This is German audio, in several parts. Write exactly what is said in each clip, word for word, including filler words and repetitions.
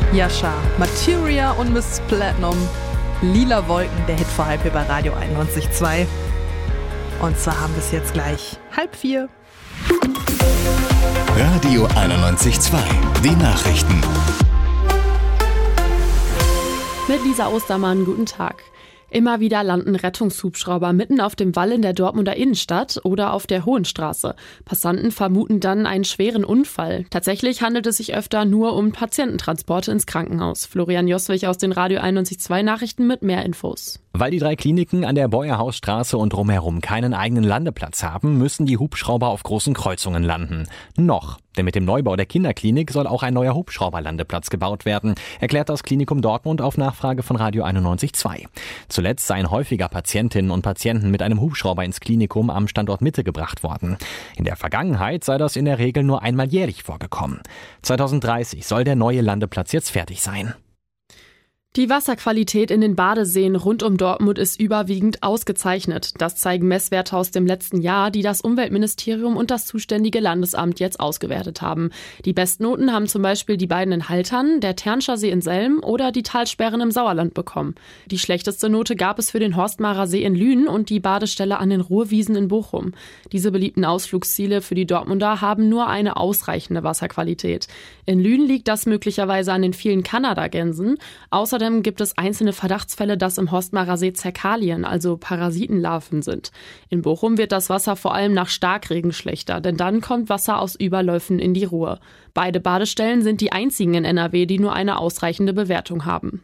Jascha, Materia und Miss Platinum. Lila Wolken, der Hit vor halb hier bei Radio einundneunzig Komma zwei. Und zwar haben wir es jetzt gleich halb vier. Radio einundneunzig Komma zwei, die Nachrichten. Mit Lisa Ostermann, guten Tag. Immer wieder landen Rettungshubschrauber mitten auf dem Wall in der Dortmunder Innenstadt oder auf der Hohenstraße. Passanten vermuten dann einen schweren Unfall. Tatsächlich handelt es sich öfter nur um Patiententransporte ins Krankenhaus. Florian Joswig aus den Radio einundneunzig Komma zwei Nachrichten mit mehr Infos. Weil die drei Kliniken an der Beuerhausstraße und drumherum keinen eigenen Landeplatz haben, müssen die Hubschrauber auf großen Kreuzungen landen. Noch. Denn mit dem Neubau der Kinderklinik soll auch ein neuer Hubschrauberlandeplatz gebaut werden, erklärt das Klinikum Dortmund auf Nachfrage von Radio einundneunzig Komma zwei. Zuletzt seien häufiger Patientinnen und Patienten mit einem Hubschrauber ins Klinikum am Standort Mitte gebracht worden. In der Vergangenheit sei das in der Regel nur einmal jährlich vorgekommen. zwanzig dreißig soll der neue Landeplatz jetzt fertig sein. Die Wasserqualität in den Badeseen rund um Dortmund ist überwiegend ausgezeichnet. Das zeigen Messwerte aus dem letzten Jahr, die das Umweltministerium und das zuständige Landesamt jetzt ausgewertet haben. Die Bestnoten haben zum Beispiel die beiden in Haltern, der Ternscher See in Selm oder die Talsperren im Sauerland bekommen. Die schlechteste Note gab es für den Horstmarer See in Lünen und die Badestelle an den Ruhrwiesen in Bochum. Diese beliebten Ausflugsziele für die Dortmunder haben nur eine ausreichende Wasserqualität. In Lünen liegt das möglicherweise an den vielen Kanadagänsen. Außerdem gibt es einzelne Verdachtsfälle, dass im Horstmarer See Zerkalien, also Parasitenlarven sind. In Bochum wird das Wasser vor allem nach Starkregen schlechter, denn dann kommt Wasser aus Überläufen in die Ruhr. Beide Badestellen sind die einzigen in N R W, die nur eine ausreichende Bewertung haben.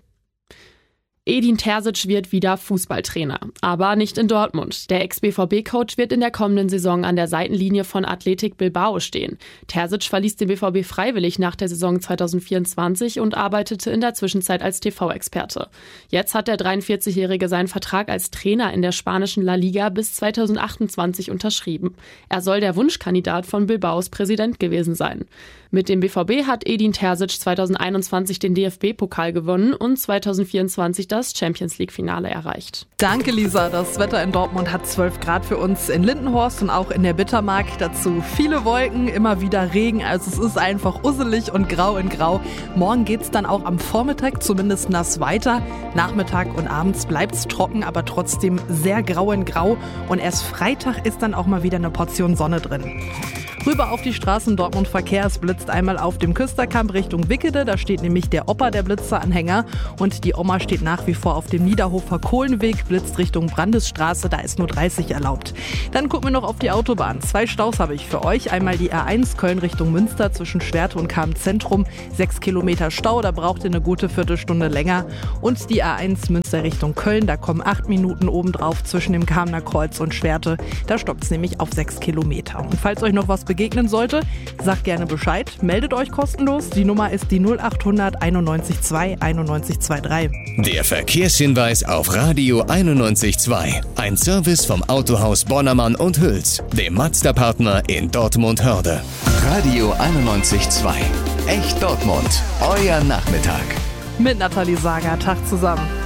Edin Terzic wird wieder Fußballtrainer, aber nicht in Dortmund. Der Ex-B V B-Coach wird in der kommenden Saison an der Seitenlinie von Athletic Bilbao stehen. Terzic verließ den B V B freiwillig nach der Saison zwanzig vierundzwanzig und arbeitete in der Zwischenzeit als T V-Experte. Jetzt hat der dreiundvierzigjährige seinen Vertrag als Trainer in der spanischen La Liga bis zweitausendachtundzwanzig unterschrieben. Er soll der Wunschkandidat von Bilbaos Präsident gewesen sein. Mit dem B V B hat Edin Terzic zweitausendeinundzwanzig den D F B-Pokal gewonnen und zweitausendvierundzwanzig das Champions-League-Finale erreicht. Danke, Lisa. Das Wetter in Dortmund hat zwölf Grad für uns in Lindenhorst und auch in der Bittermark. Dazu viele Wolken, immer wieder Regen. Also es ist einfach usselig und grau in grau. Morgen geht's dann auch am Vormittag zumindest nass weiter. Nachmittag und abends bleibt's trocken, aber trotzdem sehr grau in grau. Und erst Freitag ist dann auch mal wieder eine Portion Sonne drin. Rüber auf die Straßen Dortmund Verkehr. Es blitzt einmal auf dem Küsterkamp Richtung Wickede. Da steht nämlich der Opa, der Blitzeranhänger. Und die Oma steht nach wie vor auf dem Niederhofer Kohlenweg, blitzt Richtung Brandesstraße. Da ist nur dreißig erlaubt. Dann gucken wir noch auf die Autobahn. Zwei Staus habe ich für euch. Einmal die A eins Köln Richtung Münster zwischen Schwerte und Cham-Zentrum. Sechs Kilometer Stau, da braucht ihr eine gute Viertelstunde länger. Und die A eins Münster Richtung Köln. Da kommen acht Minuten obendrauf zwischen dem Kamener Kreuz und Schwerte. Da stoppt es nämlich auf sechs Kilometer. Und falls euch noch was begegnen sollte, sagt gerne Bescheid, meldet euch kostenlos. Die Nummer ist die null achthundert einundneunzig zwei einundneunzig dreiundzwanzig. Der Verkehrshinweis auf Radio einundneunzig Komma zwei. Ein Service vom Autohaus Bornermann und Hüls, dem Mazda-Partner in Dortmund-Hörde. Radio einundneunzig Komma zwei. Echt Dortmund. Euer Nachmittag. Mit Nathalie Sager. Tag zusammen.